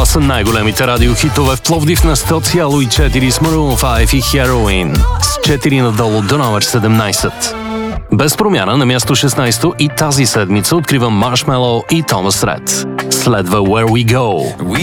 са най-големите радиохитове в Пловдив на 100,4 с Maroon 5 и Heroin. С 4 надолу до номер 17. Без промяна на място 16 и тази седмица откривам Marshmello и Thomas Rhett. Следва Where We Go.